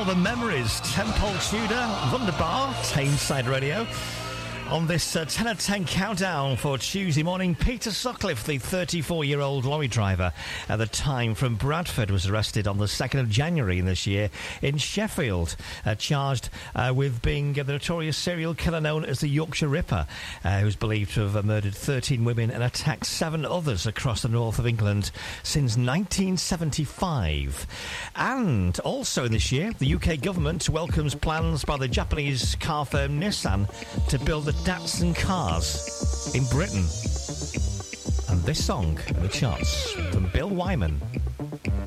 all the memories. Temple Tudor, Wunderbar, Tameside Radio. On this 10 of 10 countdown for Tuesday morning, Peter Sutcliffe, the 34-year-old lorry driver at the time from Bradford, was arrested on the 2nd of January in this year in Sheffield, charged with being the notorious serial killer known as the Yorkshire Ripper, who's believed to have murdered 13 women and attacked 7 others across the north of England since 1975. And also this year, the UK government welcomes plans by the Japanese car firm Nissan to build the Datsun cars in Britain. And this song in the charts from Bill Wyman.